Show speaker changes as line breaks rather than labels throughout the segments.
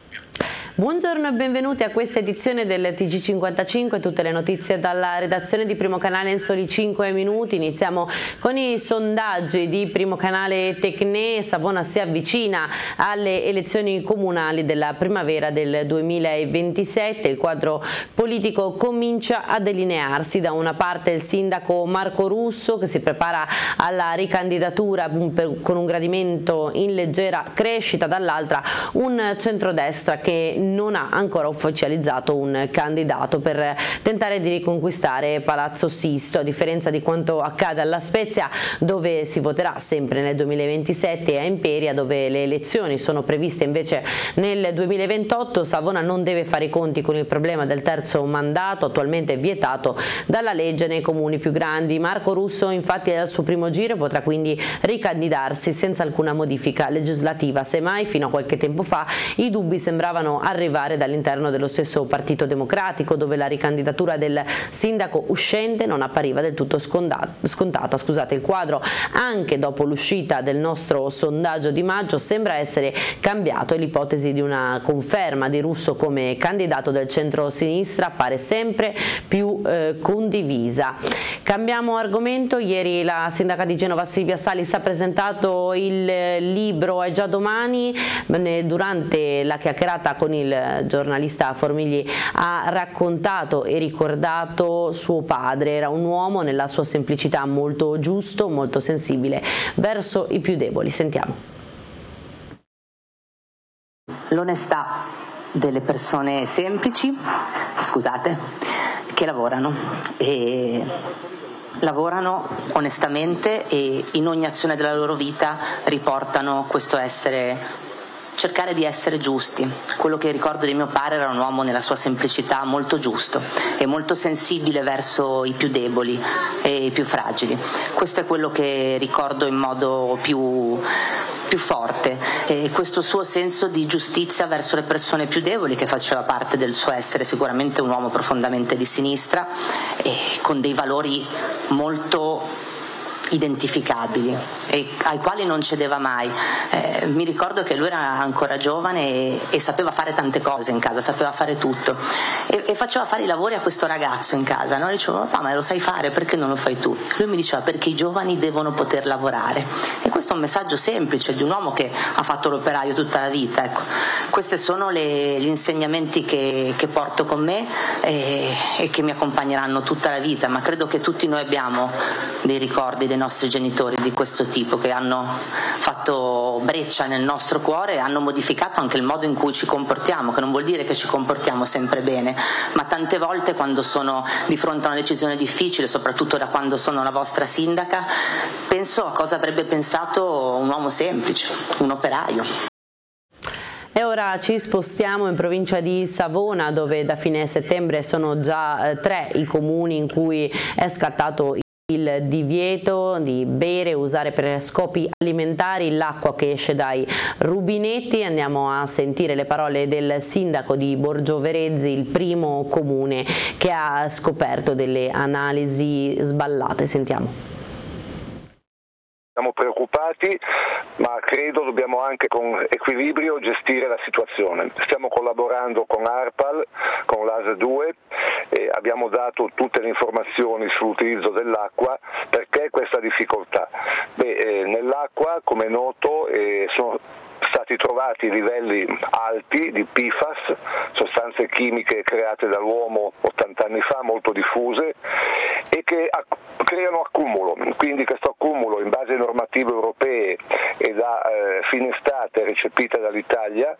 Buongiorno e benvenuti a questa edizione del TG55, tutte le notizie dalla redazione di Primo Canale in soli 5 minuti. Iniziamo con i sondaggi di Primo Canale Tecne. Savona si avvicina alle elezioni comunali della primavera del 2027. Il quadro politico comincia a delinearsi. Da una parte il sindaco Marco Russo che si prepara alla ricandidatura con un gradimento in leggera crescita, dall'altra un centrodestra che non ha ancora ufficializzato un candidato per tentare di riconquistare Palazzo Sisto, a differenza di quanto accade alla Spezia, dove si voterà sempre nel 2027, e a Imperia, dove le elezioni sono previste invece nel 2028. Savona non deve fare i conti con il problema del terzo mandato, attualmente vietato dalla legge nei comuni più grandi. Marco Russo infatti al suo primo giro potrà quindi ricandidarsi senza alcuna modifica legislativa. Semmai fino a qualche tempo fa i dubbi sembravano arrivare dall'interno dello stesso Partito Democratico, dove la ricandidatura del sindaco uscente non appariva del tutto scontata. Il quadro, anche dopo l'uscita del nostro sondaggio di maggio, sembra essere cambiato e l'ipotesi di una conferma di Russo come candidato del centro-sinistra pare sempre più condivisa. Cambiamo argomento. Ieri la sindaca di Genova Silvia Salis ha presentato il libro È già domani. Durante la chiacchierata con il giornalista Formigli ha raccontato e ricordato suo padre. Era un uomo nella sua semplicità molto giusto, molto sensibile verso i più deboli. Sentiamo.
L'onestà delle persone semplici, che lavorano onestamente e in ogni azione della loro vita riportano questo cercare di essere giusti. Quello che ricordo di mio padre era un uomo nella sua semplicità molto giusto e molto sensibile verso i più deboli e i più fragili. Questo è quello che ricordo in modo più forte, e questo suo senso di giustizia verso le persone più deboli, che faceva parte del suo essere sicuramente un uomo profondamente di sinistra e con dei valori molto identificabili e ai quali non cedeva mai. Mi ricordo che lui era ancora giovane e sapeva fare tante cose in casa, sapeva fare tutto e faceva fare i lavori a questo ragazzo in casa, no? Gli dicevo: papà, ma lo sai fare, perché non lo fai tu? Lui mi diceva: perché i giovani devono poter lavorare. E questo è un messaggio semplice di un uomo che ha fatto l'operaio tutta la vita. Ecco, questi sono gli insegnamenti che porto con me e che mi accompagneranno tutta la vita, ma credo che tutti noi abbiamo dei ricordi dei nostri genitori di questo tipo, che hanno fatto breccia nel nostro cuore e hanno modificato anche il modo in cui ci comportiamo, che non vuol dire che ci comportiamo sempre bene, ma tante volte quando sono di fronte a una decisione difficile, soprattutto da quando sono la vostra sindaca, penso a cosa avrebbe pensato un uomo semplice, un operaio.
E ora ci spostiamo in provincia di Savona, dove da fine settembre sono già 3 i comuni in cui è scattato il divieto di bere e usare per scopi alimentari l'acqua che esce dai rubinetti. Andiamo a sentire le parole del sindaco di Borgioverezzi, il primo comune che ha scoperto delle analisi sballate. Sentiamo.
Siamo preoccupati, ma credo dobbiamo anche con equilibrio gestire la situazione. Stiamo collaborando con ARPAL, con l'AS2 e abbiamo dato tutte le informazioni sull'utilizzo dell'acqua. Perché questa difficoltà? Nell'acqua, come è noto, sono stati trovati livelli alti di PFAS, sostanze chimiche create dall'uomo 80 anni fa, molto diffuse, e che creano accumulo. Quindi questo accumulo, in base alle normative europee e da fine estate recepite dall'Italia,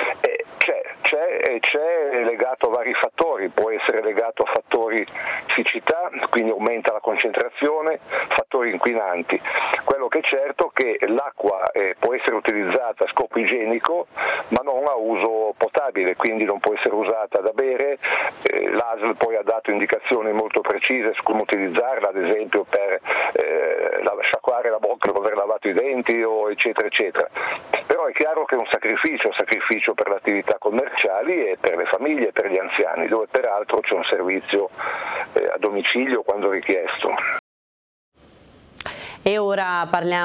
c'è legato a vari fattori. Può essere legato a fattori siccità, quindi aumenta la concentrazione, fattori inquinanti. Quello che è certo è che l'acqua può essere utilizzata a scopo igienico, ma non a uso potabile, quindi non può essere usata da bere. L'ASL poi ha dato indicazioni molto precise su come utilizzarla, ad esempio per sciacquare la bocca dopo aver lavato i denti, o eccetera eccetera. Però è chiaro che è un sacrificio per le attività commerciali e per le famiglie e per gli anziani, dove peraltro c'è un servizio a domicilio quando richiesto.
E ora parliamo